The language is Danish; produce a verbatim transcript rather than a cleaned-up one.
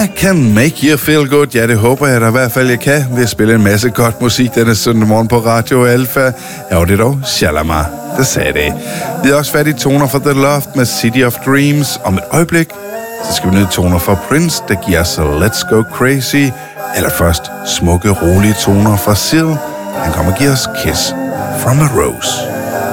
I can make you feel good. Ja, det håber jeg da i hvert fald, jeg kan. Ved at spille en masse godt musik denne søndag morgen på Radio Alpha. Ja, og det er dog Shalama, der sagde det. Vi har også fat i toner fra The Loft med City of Dreams. Om et øjeblik, så skal vi ned toner fra Prince, der giver os Let's Go Crazy. Eller først smukke, rolige toner fra Seal. Han kommer og giver os Kiss from a Rose.